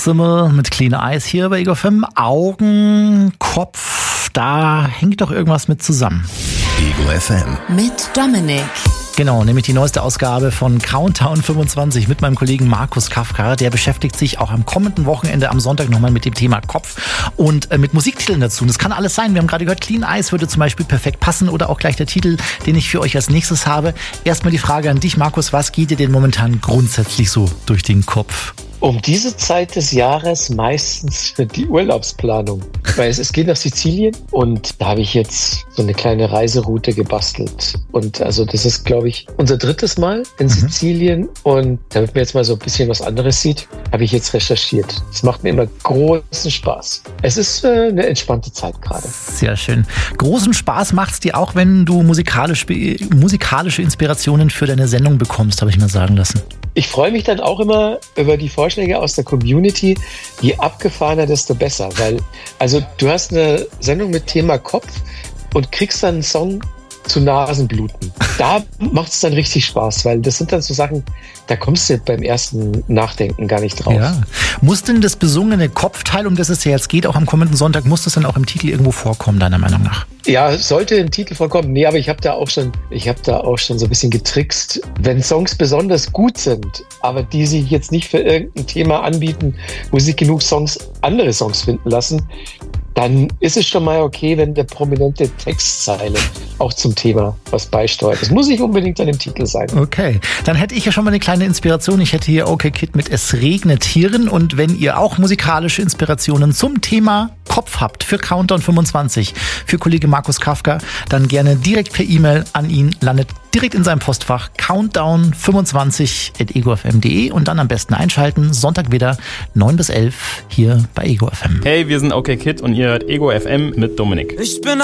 Simmel mit Clean Eyes hier bei Ego FM. Augen, Kopf, da hängt doch irgendwas mit zusammen. Ego FM. Mit Dominik. Genau, nämlich die neueste Ausgabe von Countdown 25 mit meinem Kollegen Markus Kafka. Der beschäftigt sich auch am kommenden Wochenende am Sonntag nochmal mit dem Thema Kopf und mit Musiktiteln dazu. Und das kann alles sein. Wir haben gerade gehört, Clean Eyes würde zum Beispiel perfekt passen oder auch gleich der Titel, den ich für euch als nächstes habe. Erstmal die Frage an dich, Markus, was geht dir denn momentan grundsätzlich so durch den Kopf? Um diese Zeit des Jahres meistens für die Urlaubsplanung. Weil es geht nach Sizilien und da habe ich jetzt so eine kleine Reiseroute gebastelt. Und also das ist, glaube ich, unser drittes Mal in Sizilien. Und damit man jetzt mal so ein bisschen was anderes sieht, habe ich jetzt recherchiert. Es macht mir immer großen Spaß. Es ist eine entspannte Zeit gerade. Sehr schön. Großen Spaß macht's dir auch, wenn du musikalische Inspirationen für deine Sendung bekommst, habe ich mir sagen lassen. Ich freue mich dann auch immer über die Vorschläge aus der Community. Je abgefahrener, desto besser. Weil, also du hast eine Sendung mit Thema Kopf und kriegst dann einen Song zu Nasenbluten. Da macht es dann richtig Spaß, weil das sind dann so Sachen, da kommst du beim ersten Nachdenken gar nicht drauf. Ja. Muss denn das besungene Kopfteil, um das es ja jetzt geht, auch am kommenden Sonntag, muss das dann auch im Titel irgendwo vorkommen, deiner Meinung nach? Ja, sollte im Titel vorkommen. Nee, aber ich habe da auch schon so ein bisschen getrickst. Wenn Songs besonders gut sind, aber die sich jetzt nicht für irgendein Thema anbieten, wo sich genug andere Songs finden lassen, dann ist es schon mal okay, wenn der prominente Textzeile auch zum Thema was beisteuert. Das muss nicht unbedingt an dem Titel sein. Okay, dann hätte ich ja schon mal eine kleine Inspiration. Ich hätte hier OK Kid mit Es regnet Tieren. Und wenn ihr auch musikalische Inspirationen zum Thema Kopf habt für Countdown 25, für Kollege Markus Kafka, dann gerne direkt per E-Mail an ihn, landet direkt in seinem Postfach countdown25@egofm.de und dann am besten einschalten. Sonntag wieder 9 bis 11 hier bei Ego FM. Hey, wir sind OK Kid und ihr hört Ego FM mit Dominik. Ich bin